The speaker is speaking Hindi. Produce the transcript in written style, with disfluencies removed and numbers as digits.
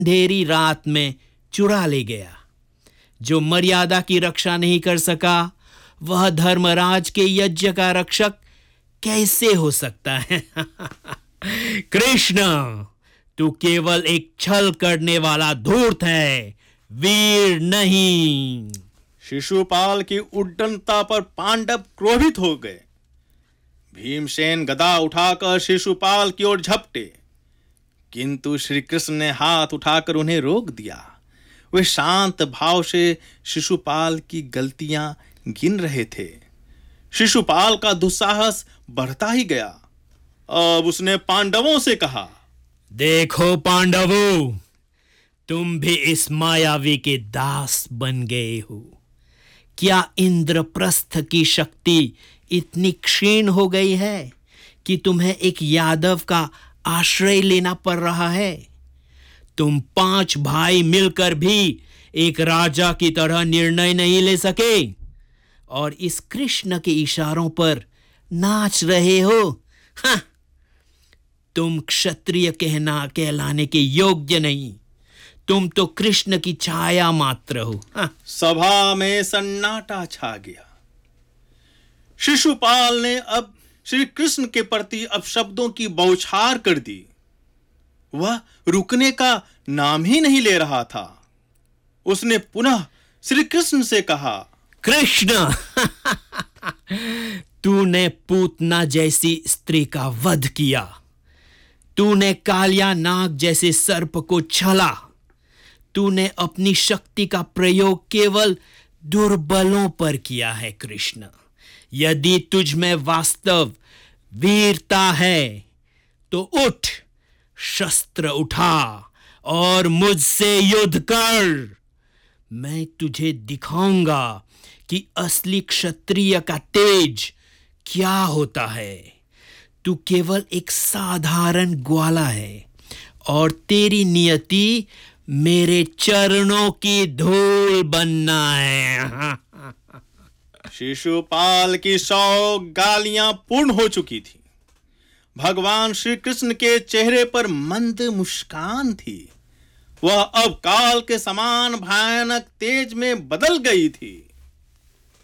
अंधेरी रात में चुरा ले गया। जो मर्यादा की रक्षा नहीं कर सका, वह धर्मराज के यज्ञ का रक्षक कैसे हो सकता है? कृष्ण, तू केवल एक छल करने वाला धूर्त है, वीर नहीं। शिशुपाल की उद्दंडता पर पांडव क्रोधित हो गए। भीमसेन गदा उठाकर शिशुपाल की ओर झपटे, किंतु श्री कृष्ण ने हाथ उठाकर उन्हें रोक दिया। वे शांत भाव से शिशुपाल की गलतियां गिन रहे थे। शिशुपाल का दुस्साहस बढ़ता ही गया। अब उसने पांडवों से कहा, देखो पांडवों, तुम भी इस मायावी के दास बन गए हो। क्या इंद्रप्रस्थ की शक्ति इतनी क्षीण हो गई है कि तुम्हें एक यादव का आश्रय लेना पड़ रहा है? तुम 5 भाई मिलकर भी एक राजा की तरह निर्णय नहीं ले सके और इस कृष्ण के इशारों पर नाच रहे हो। हाँ, तुम क्षत्रिय कहलाने के योग्य नहीं। तुम तो कृष्ण की छाया मात्र हो। हाँ। सभा में सन्नाटा छा गया। शिशुपाल ने अब श्री कृष्ण के प्रति अपशब्दों की बौछार कर दी। वह रुकने का नाम ही नहीं ले रहा था। उसने पुनः श्री कृष्ण से कहा, कृष्ण, तूने पूतना जैसी स्त्री का वध किया। तूने कालिया नाग जैसे सर्प को छला। तूने अपनी शक्ति का प्रयोग केवल दुर्बलों पर किया है। कृष्ण, यदि तुझ में वास्तव वीरता है तो उठ, शस्त्र उठा और मुझसे युद्ध कर। मैं तुझे दिखाऊंगा कि असली क्षत्रिय का तेज क्या होता है। तू केवल एक साधारण ग्वाला है और तेरी नियति मेरे चरणों की धूल बनना है। शिशुपाल की 100 गालियां पूर्ण हो चुकी थी। भगवान श्री कृष्ण के चेहरे पर मंद मुस्कान थी। वह अब काल के समान भयानक तेज में बदल गई थी।